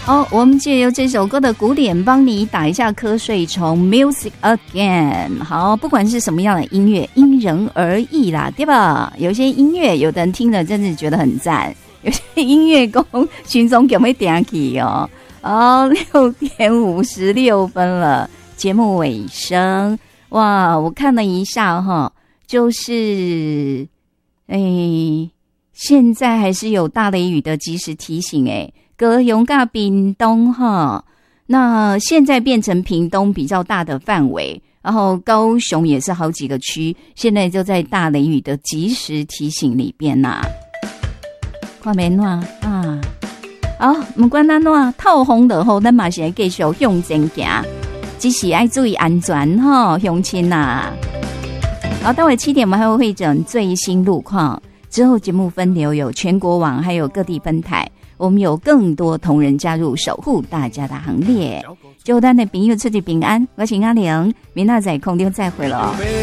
好，我们借由这首歌的鼓点帮你打一下瞌睡虫 Music Again。 好，不管是什么样的音乐因人而异啦，对吧？有些音乐有的人听了真的觉得很赞，有些音乐讲群众有没有点起哦。6:56了，节目尾声。哇，我看了一下哈，就是现在还是有大雷雨的及时提醒高雄跟屏东哈，那现在变成屏东比较大的范围，然后高雄也是好几个区，现在就在大雷雨的及时提醒里边呐。看没暖啊？好，不管咱暖透风就好，咱嘛是继续向前行，只是要注意安全哈，乡亲呐。好，待会7点我们还会会诊最新路况，之后节目分流有全国网，还有各地分台。我们有更多同仁加入守护大家的行列，祝咱的朋友出去平安。我是阿玲，明仔载空中再会了。